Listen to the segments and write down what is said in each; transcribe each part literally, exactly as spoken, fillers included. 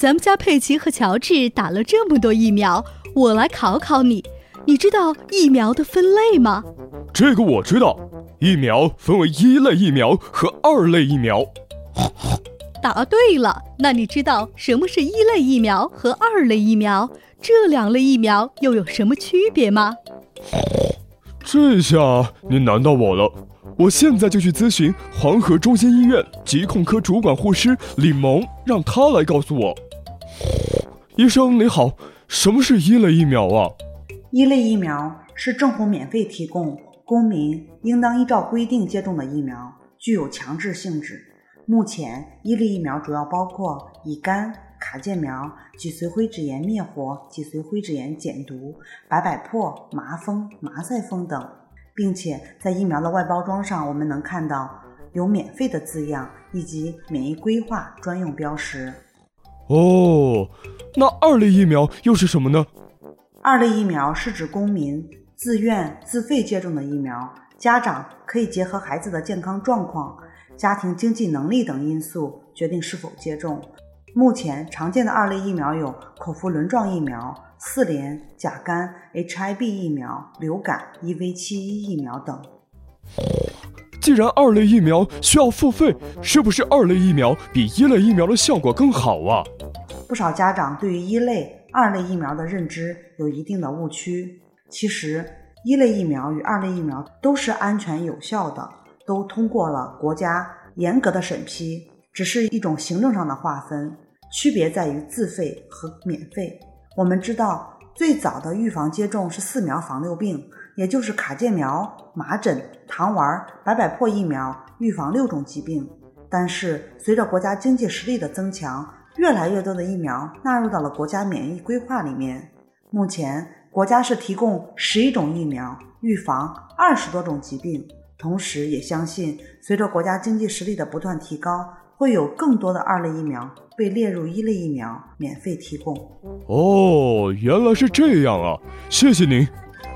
咱们家佩奇和乔治打了这么多疫苗，我来考考你，你知道疫苗的分类吗？ 这个我知道，疫苗分为一类疫苗和二类疫苗。 答对了，那你知道什么是一类疫苗和二类疫苗？这两类疫苗又有什么区别吗？ 这下你难到我了，我现在就去咨询黄河中心医院疾控科主管护师李萌，让他来告诉我。医生你好，什么是一类疫苗啊？ 一类疫苗是政府免费提供，公民应当依照规定接种的疫苗，具有强制性质。目前一类疫苗主要包括乙肝、卡介苗、脊髓灰质炎灭活、脊髓灰质炎减毒、白百破、麻风、麻赛风等，并且在疫苗的外包装上我们能看到有免费的字样以及免疫规划专用标识。 哦，那二类疫苗又是什么呢？ 二类疫苗是指公民自愿自费接种的疫苗，家长可以结合孩子的健康状况、家庭经济能力等因素决定是否接种。目前常见的二类疫苗有口服轮状疫苗、四联、甲肝、H I V 疫苗、流感、E V 七十一 疫苗等。 既然二类疫苗需要付费，是不是二类疫苗比一类疫苗的效果更好啊？ 不少家长对于一类、二类疫苗的认知有一定的误区。其实，一类疫苗与二类疫苗都是安全有效的，都通过了国家严格的审批，只是一种行政上的划分，区别在于自费和免费。我们知道，最早的预防接种是四苗防六病，也就是卡介苗、麻疹、糖丸、白百破疫苗，预防六种疾病。但是随着国家经济实力的增强，越来越多的疫苗纳入到了国家免疫规划里面。目前国家是提供十一种疫苗，预防二十多种疾病。同时也相信，随着国家经济实力的不断提高，会有更多的二类疫苗被列入一类疫苗免费提供。 哦，原来是这样啊，谢谢您。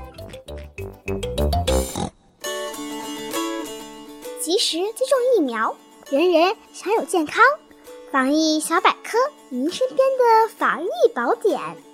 及时接种疫苗，人人享有健康。防疫小百科，您身边的防疫宝典。